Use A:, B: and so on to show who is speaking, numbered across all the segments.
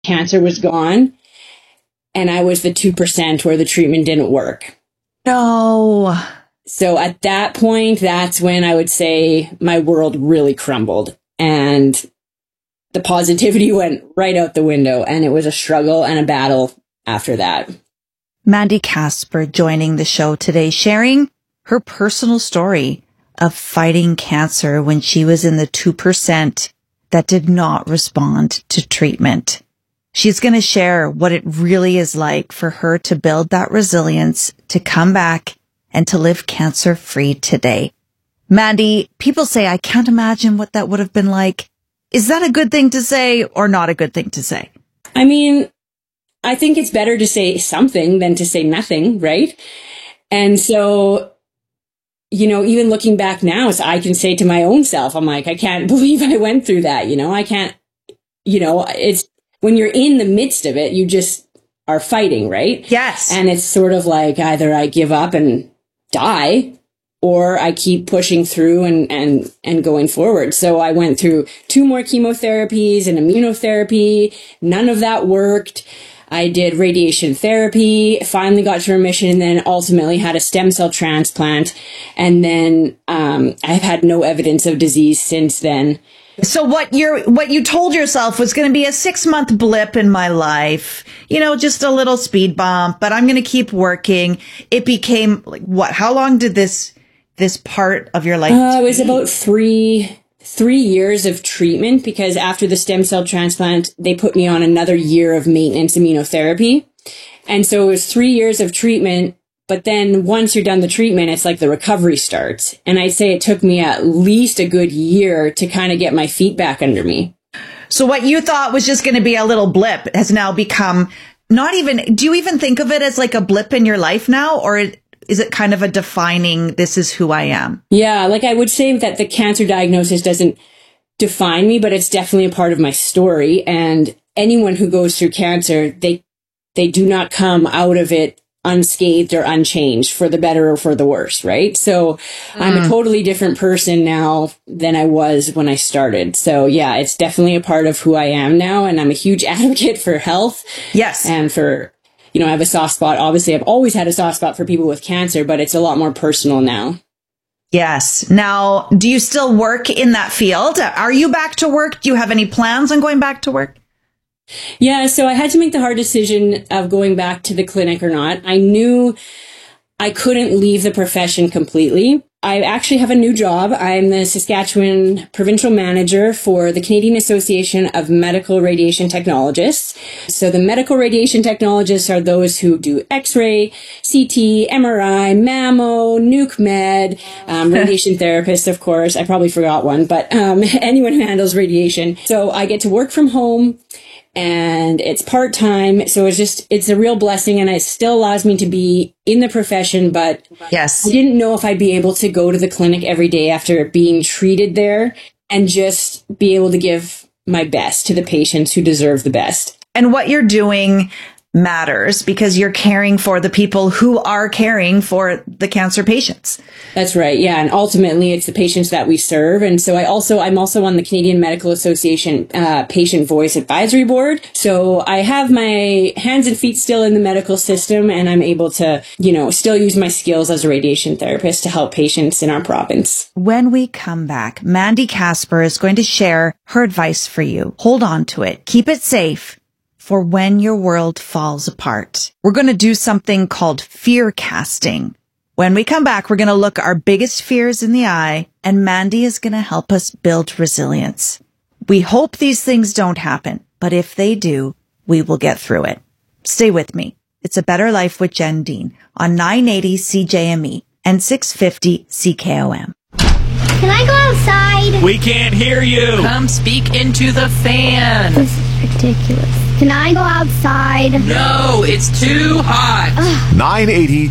A: cancer was gone. And I was the 2% where the treatment didn't work.
B: No.
A: So at that point, that's when I would say my world really crumbled and the positivity went right out the window. And it was a struggle and a battle after that.
B: Mandy Casper joining the show today, sharing her personal story of fighting cancer when she was in the 2% that did not respond to treatment. She's going to share what it really is like for her to build that resilience, to come back and to live cancer-free today. Mandy, people say, I can't imagine what that would have been like. Is that a good thing to say or not a good thing to say?
A: I mean, I think it's better to say something than to say nothing, right? And so, you know, even looking back now, so I can say to my own self, I'm like, I can't believe I went through that. You know, I can't, you know, it's when you're in the midst of it, you just are fighting, right?
B: Yes.
A: And it's sort of like either I give up and die or I keep pushing through and going forward. So I went through 2 more chemotherapies and immunotherapy. None of that worked. I did radiation therapy, finally got to remission, and then ultimately had a stem cell transplant. And then I've had no evidence of disease since then.
B: So what you told yourself was going to be a 6-month blip in my life, you know, just a little speed bump, but I'm going to keep working. It became like what? How long did this part of your life?
A: It was about 3 years of treatment, because after the stem cell transplant, they put me on another year of maintenance immunotherapy. And so it was 3 years of treatment. But then once you're done the treatment, it's like the recovery starts. And I'd say it took me at least a good year to kind of get my feet back under me.
B: So what you thought was just going to be a little blip has now become not even, do you even think of it as like a blip in your life now? Or is it kind of a defining, this is who I am?
A: Yeah, like I would say that the cancer diagnosis doesn't define me, but it's definitely a part of my story. And anyone who goes through cancer, they do not come out of it unscathed or unchanged, for the better or for the worse, right? So I'm a totally different person now than I was when I started. So yeah, it's definitely a part of who I am now. And I'm a huge advocate for health.
B: Yes.
A: And for, you know, I have a soft spot. Obviously, I've always had a soft spot for people with cancer, but it's a lot more personal now.
B: Yes. Now, do you still work in that field? Are you back to work? Do you have any plans on going back to work?
A: Yeah, so I had to make the hard decision of going back to the clinic or not. I knew I couldn't leave the profession completely. I actually have a new job. I'm the Saskatchewan provincial manager for the Canadian Association of Medical Radiation Technologists. So the medical radiation technologists are those who do X-ray, CT, MRI, mammo, nuke med, radiation therapists, of course. I probably forgot one, but anyone who handles radiation. So I get to work from home. And it's part-time. So it's a real blessing, and it still allows me to be in the profession, but
B: yes,
A: I didn't know if I'd be able to go to the clinic every day after being treated there and just be able to give my best to the patients who deserve the best.
B: And what you're doing matters because you're caring for the people who are caring for the cancer patients.
A: That's right. Yeah. And ultimately it's the patients that we serve. And so I'm also on the Canadian Medical Association Patient Voice Advisory Board. So I have my hands and feet still in the medical system, and I'm able to, you know, still use my skills as a radiation therapist to help patients in our province.
B: When we come back, Mandy Casper is going to share her advice for you. Hold on to it. Keep it safe for when your world falls apart. We're going to do something called fear casting. When we come back, we're going to look our biggest fears in the eye, and Mandy is going to help us build resilience. We hope these things don't happen, but if they do, we will get through it. Stay with me. It's A Better Life with Jen Dean on 980 CJME and 650 CKOM.
C: Can I go outside?
D: We can't hear you.
E: Come speak into the fan.
C: This is ridiculous. Can I go outside?
E: No, it's too hot.
F: 980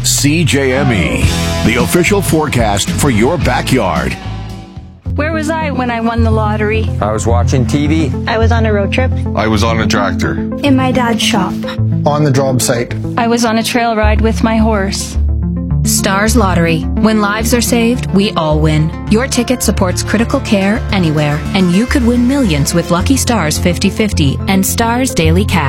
F: CJME, the official forecast for your backyard.
G: Where was I when I won the lottery?
H: I was watching TV.
I: I was on a road trip.
J: I was on a tractor.
I: In my dad's shop.
K: On the job site.
G: I was on a trail ride with my horse.
D: Stars Lottery. When lives are saved, we all win. Your ticket supports critical care anywhere, and you could win millions with Lucky Stars 50/50 and Stars Daily Cash.